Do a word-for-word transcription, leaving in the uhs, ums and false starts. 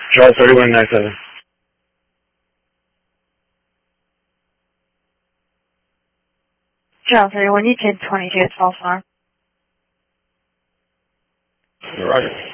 Charles thirty-one ninety-seven. Charles thirty-one, you did twenty-two at twelve farm. Roger.